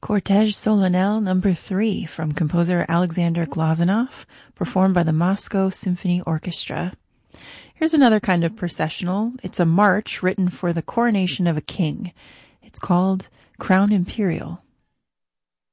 Cortège Solennel Number 3 from composer Alexander Glazunov, performed by the Moscow Symphony Orchestra. Here's another kind of processional. It's a march written for the coronation of a king. It's called Crown Imperial.